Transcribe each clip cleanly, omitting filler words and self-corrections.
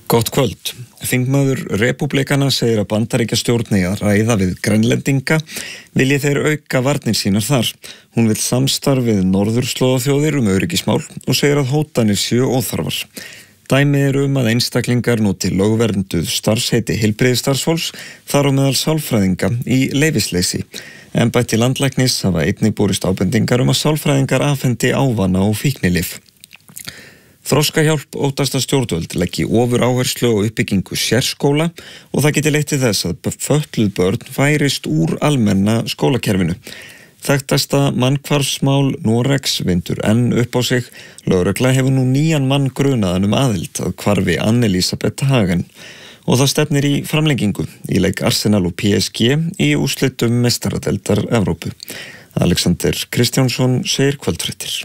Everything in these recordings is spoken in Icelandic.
Gott kvöld. Þingmaður repúblikana segir að Bandaríkjastjórn eigi að ræða við Grænlendinga vilji þeir auka varnir sínar þar. Hún vill samstarf við norðurslóðaþjóðir öryggismál og segir að hótanir séu óþarfar. Dæmi að einstaklingar noti lögvernduð starfsheiti heilbrigðisstarfsfólks þar á meðal sálfræðinga í leyfisleysi. Embætti landlæknis hafa einnig borist ábendingar að sálfræðingar afhendi ávana og fíknilyf. Þroskahjálp óttast að stjórnvöld leggi ofur áherslu á uppbyggingu sérskóla og það geti leitt til þess að fötluð börn færist úr almenna skólakerfinu. Þekktasta mannkvarfsmál Noregs vindur enn upp á sig. Lögregla hefur nú 9 mann grunaðan aðild að hvarfi Anne-Elisabeth Hagen og það stefnir í framlengingu í leik Arsenal og PSG í úrslitum meistaradeildar Evrópu. Alexander Kristjánsson segir kvöldfréttir.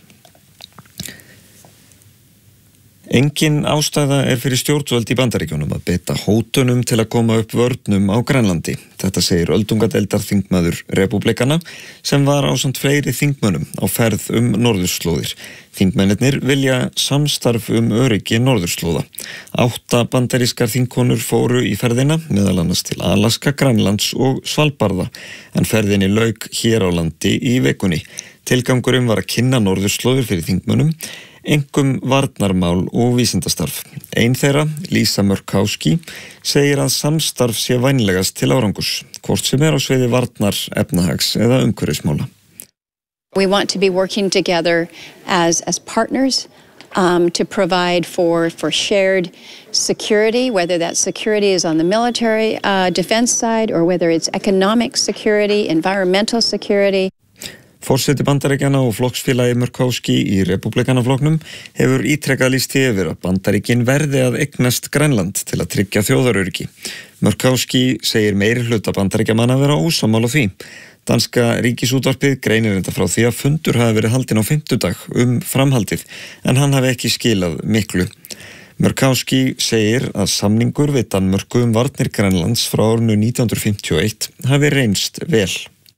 Engin ástæða fyrir stjórnvöld í Bandaríkjunum að beita hótunum til að koma upp vörnum á Grænlandi. Þetta segir öldungadeildarþingmaður repúblikana sem var ásamt fleiri þingmönnum á ferð norðurslóðir. Þingmennirnir vilja samstarf öryggi norðurslóða. 8 bandarískar þingkonur fóru í ferðina, meðal annars til Alaska, Grænlands og Svalbarða, en ferðinni lauk hér á landi í vikunni. Tilgangurinn var að kynna norðurslóðir fyrir þingmönnum, einkum varnarmál og vísindastarf. Ein þeirra, Lisa Murkowski, segir að samstarf sé vænlegast til árangurs, hvort sem á sviði varnar, efnahags eða umhverfismála. We want to be working together as partners to provide for shared security, whether that security is on the military defense side or whether it's economic security, environmental security. Forseti Bandaríkjanna og flokksfélagi Murkowski í repúblikanaflokknum hefur ítrekað lýst yfir að Bandaríkin verði að eignast Grænland til að tryggja þjóðaröryggi. Murkowski segir meirihluta Bandaríkjamanna vera ósammála því. Danska ríkisútvarpið greinir enda frá því að fundur hafi verið haldinn á fimmtudag framhaldið, en hann hafi ekki skilað miklu. Murkowski segir að samningur við Danmörku varnir Grænlands frá árinu 1951 hafi reynst vel.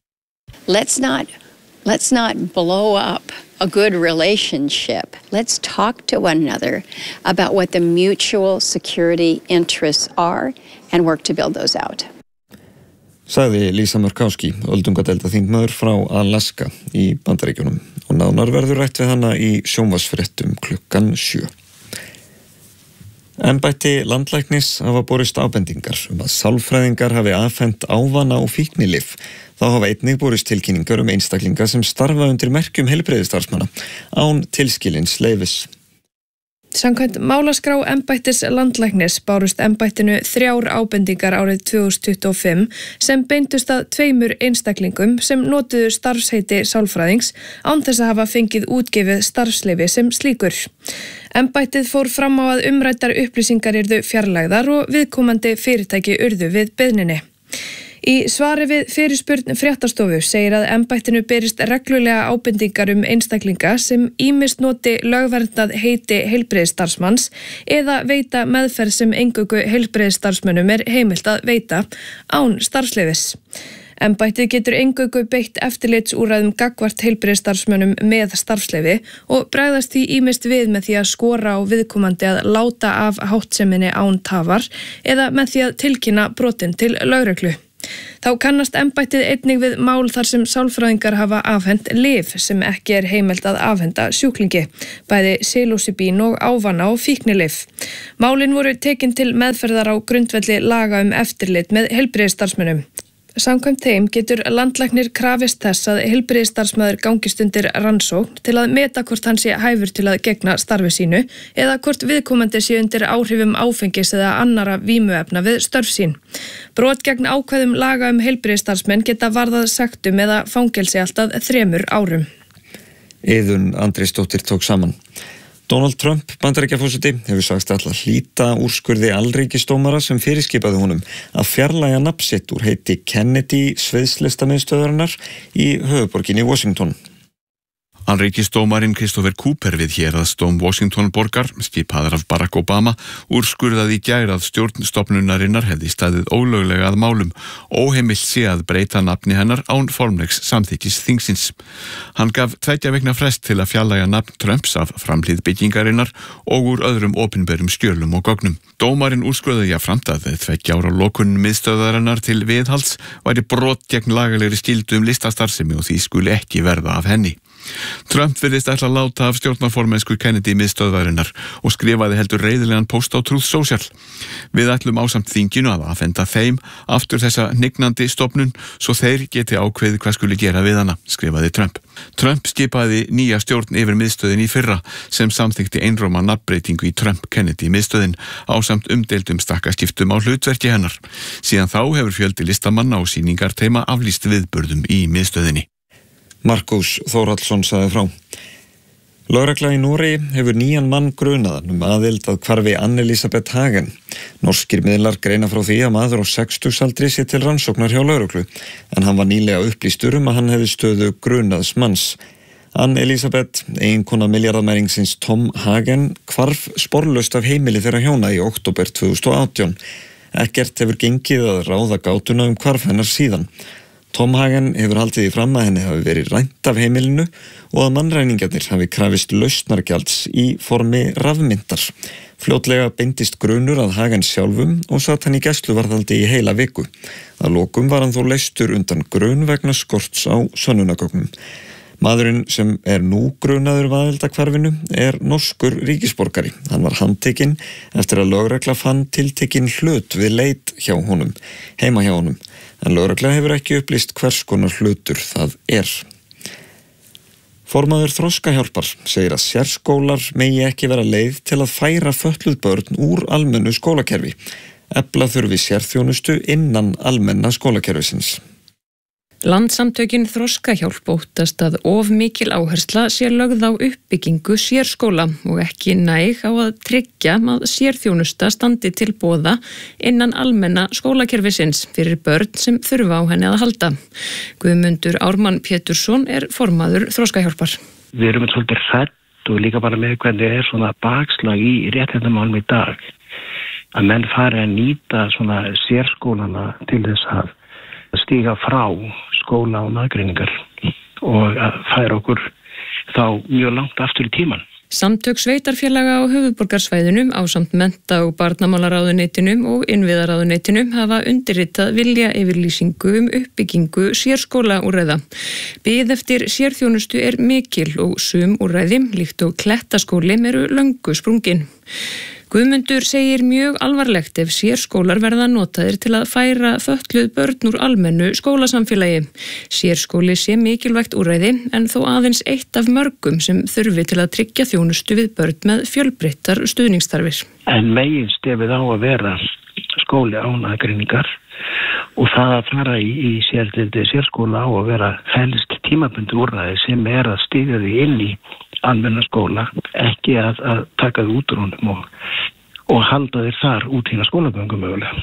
Let's not blow up a good relationship. Let's talk to one another about what the mutual security interests are and work to build those out. Sagði Lisa Murkowski, öldungadeildarþingmaður frá Alaska í Bandaríkjunum, og nánar verður rætt við hana í sjónvarpsfréttum klukkan 7. Embætti landlæknis hafa borist ábendingar að sálfræðingar hafi afhent ávana og fíknilyf. Þá hafa einnig borist tilkynningar einstaklinga sem starfa undir merkjum heilbrigðisstarfsmanna án tilskilins leyfis. Samkvæmt málaskrá embættis landlæknis bárust embættinu 3 ábendingar árið 2025 sem beindust að 2 einstaklingum sem notuðu starfsheiti sálfræðings án þess að hafa fengið útgefið starfsleyfi sem slíkur. Embættið fór fram á að umræddar upplýsingar yrðu fjarlægðar og viðkomandi fyrirtæki urðu við beiðninni. Í svari við fyrirspurn fréttastofu segir að embættinu berist reglulega ábendingar einstaklinga sem ýmist noti lögverndað heiti heilbrigðisstarfsmanns eða veita meðferð sem eingöngu heilbrigðisstarfsmönnum heimilt að veita án starfsleyfis. Embættið getur eingöngu beitt eftirlitsúrræðum gagnvart heilbrigðisstarfsmönnum með starfsleyfi og bregðast því ýmist við með því að skora á viðkomandi að láta af háttseminni án tafar eða með því að tilkynna brotin til lögreglu. Þá kannast embættið einnig við mál þar sem sálfræðingar hafa afhent lyf sem ekki heimilt að afhenda sjúklingi, bæði psilocybin og ávana og fíknilyf. Málin voru tekin til meðferðar á grundvelli laga eftirlit með heilbrigðisstarfsmönnum. Samkvæmt þeim getur landlæknir krafist þess að heilbrigðisstarfsmaður gangist undir rannsókn til að meta hvort hann sé hæfur til að gegna starfi sínu eða hvort viðkomandi sé undir áhrifum áfengis eða annara vímuefna við störf sín. Brot gegn ákvæðum laga heilbrigðisstarfsmenn geta varðað sektum eða fangelsi allt að 3 árum. Iðunn Andrésdóttir tók saman. Donald Trump, Bandaríkjaforseti, hefur sagst ætla að hlíta úrskurði alríkisdómara sem fyrirskipaði honum að fjarlægja nafn sitt úr heiti Kennedy sviðslistamiðstöðvarinnar í höfuðborginni Washington. Alríkisdómarinn Christopher Cooper við héraðsdóm Washington borgar, skipaður af Barack Obama, úrskurðaði í gær að stjórn stofnunarinnar hefði staðið ólöglega að málum, óheimilt sé að breyta nafni hennar án formlegs samþykkis þingsins. Hann gaf 2 vikna frest til að fjarlægja nafn Trumps af framhlið byggingarinnar og úr öðrum opinberum skjölum og gögnum. Dómarinn úrskurðaði jafnframt að 2 ára lokun miðstöðvarinnar til viðhalds væri brot gegn lagalegri skyldu listastarfsemi og því skuli ekki verða af henni. Trump virðist ætla að láta af stjórnarformennsku Kennedy miðstöðvarinnar og skrifaði heldur reiðilegan post á Truth Social. Við ætlum ásamt þinginu að afhenda þeim aftur þessa hnignandi stofnun svo þeir geti ákveðið hvað skuli gera við hana, skrifaði Trump. Trump skipaði nýja stjórn yfir miðstöðin í fyrra sem samþykkti einróma nafnbreytingu í Trump-Kennedy miðstöðin ásamt umdeildum stakkaskiptum á hlutverki hennar. Síðan þá hefur fjöldi listamanna og sýningarteyma aflýst viðburðum í miðstöðinni. Markus Þórhallsson sagði frá. Lögregla í Noregi hefur 9 mann grunaðan aðild að hvarfi Anne-Elisabeth Hagen. Norskir miðlar greina frá því að maður á 60-aldri sé til rannsóknar hjá lögreglu, en hann var nýlega upplýstur að hann hefði stöðu grunaðs manns. Anne-Elisabeth, eiginkona milljarðamæringsins Tom Hagen, hvarf sporlaust af heimili þeirra hjóna í október 2018. Ekkert hefur gengið að ráða gátuna hvarf hennar síðan. Tom Hagen hefur haldið í fram að henni hafi verið rænt af heimilinu og að mannræningjarnir hafi krafist lausnargjalds í formi rafmyntar. Fljótlega beindist grunur að Hagen sjálfum og satt hann í gæsluvarðhaldi í heila viku. Að lokum var hann þó leystur undan grun vegna skorts á sönnunargögnum. Maðurinn sem nú grunaður aðildahvarfinu norskur ríkisborgari. Hann var handtekinn eftir að lögregla fann tiltekinn hlut við leit heima hjá honum. En lögregla hefur ekki upplýst hvers konar hlutur það Formaður Þroskahjálpar segir að sérskólar megi ekki vera leið til að færa fötluð börn úr almennu skólakerfi. Efla þurfi sérþjónustu innan almenna skólakerfisins. Landssamtökin Þroskahjálp óttast að of mikil áhersla sé lögð á uppbyggingu sérskóla og ekki næg á að tryggja að sérþjónusta standi til boða innan almenna skólakerfisins fyrir börn sem þurfa á henni að halda. Guðmundur Ármann Pétursson formaður Þroskahjálpar. Við erum svolítið hrædd og líka bara með hvernig svona bakslag í réttindamálum í dag. Að menn fari að nýta svona sérskólana til þess að stíga frá skóla og aðgreiningar og að færa okkur þá mjög langt aftur í tíman. Samtök sveitarfélaga á höfuðborgarsvæðinu ásamt mennta- og barnamálaráðuneytinu og innviðaráðuneytinu hafa undirritað viljayfirlýsingu uppbyggingu sérskólaúrræða. Bið eftir sérþjónustu mikil og sum úrræði, líkt og Klettaskóli, löngu sprungin. Guðmundur segir mjög alvarlegt ef sérskólar verða notaðir til að færa fötluð börn úr almennu skólasamfélagi. Sérskóli sé mikilvægt úrræði en þó aðeins eitt af mörgum sem þurfi til að tryggja þjónustu við börn með fjölbreyttar stuðningsþarfir. En meginstefið á að vera skóli án aðgreiningar og það að fara í sérskóla á að vera helst tímabundið úrræði sem að stíga því inn í almenna skóla, ekki að taka þau út úr honum og halda þeir þar út hína skólagöngu mögulega.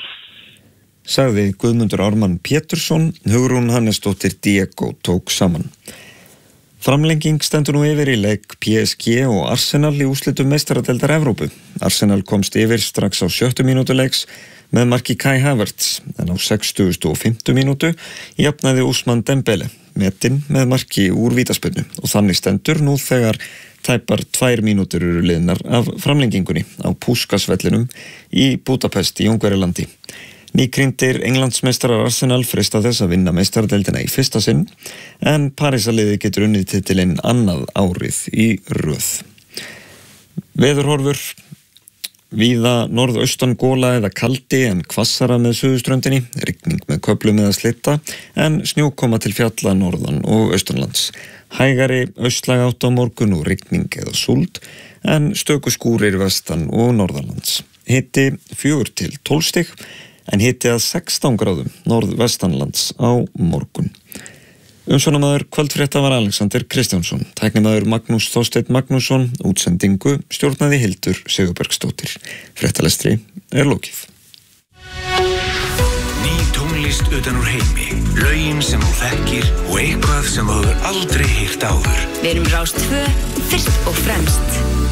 Sagði Guðmundur Ármann Pétursson, Hugrún Hannesdóttir Diego tók saman. Framlenging stendur nú yfir í leik PSG og Arsenal í úrslitum meistaradeildar Evrópu. Arsenal komst yfir strax á 70 mínútu leiks með marki Kai Havertz, en á 65. mínútu jafnaði Ousmane Dembele metinn með marki úr vítaspyrnu og þannig stendur nú þegar tæpar 2 mínútur eru liðnar af framlengingunni á Puskasvellinum í Budapest í Ungverjalandi. Nýkrýndir Englandsmeistarar Arsenal freista þess að vinna meistaradeildina í fyrsta sinn, en Parísarliðið getur unnið titilinn annað árið í röð. Veðurhorfur: víða norðaustan gola eða kaldi en hvassara með suðurströndinni, rigning með köflum eða slitta, en snjókoma til fjalla norðan og austanlands. Hægari austlæg átt á morgun og rigning eða súld, en stöku skúrir vestan og norðanlands. Hiti 4 til 12 stig, en hiti að 16 gráðum norðvestanlands á morgun. Umsjónamaður kvöldfrétta var Alexander Kristjánsson, tæknimaður Magnús Þorsteinn Magnússon, útsendingu stjórnaði Hildur Sigurbergsdóttir. Fréttalestri lokið. Ný tónlist tónlist utan úr heimi, lögin sem þú þekkir og eitthvað sem þú hefur aldrei heyrt áður. Við erum Rás 2, fyrst og fremst.